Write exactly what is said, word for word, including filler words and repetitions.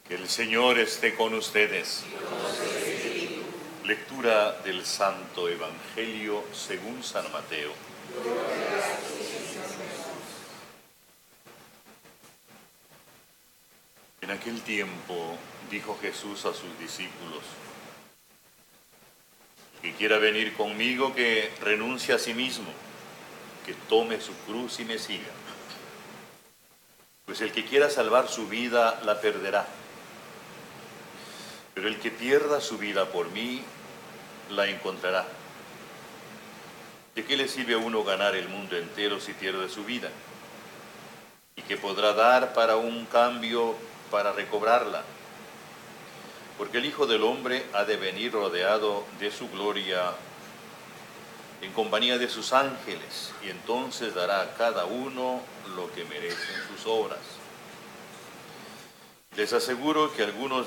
Que el Señor esté con ustedes. Lectura del Santo Evangelio según San Mateo. En aquel tiempo dijo Jesús a sus discípulos: "El que quiera venir conmigo, que renuncie a sí mismo, que tome su cruz y me siga. Pues el que quiera salvar su vida, la perderá. Pero el que pierda su vida por mí, la encontrará. ¿De qué le sirve a uno ganar el mundo entero si pierde su vida? ¿Y qué podrá dar para un cambio para recobrarla? Porque el Hijo del Hombre ha de venir rodeado de su gloria en compañía de sus ángeles, y entonces dará a cada uno lo que merecen sus obras. Les aseguro que algunos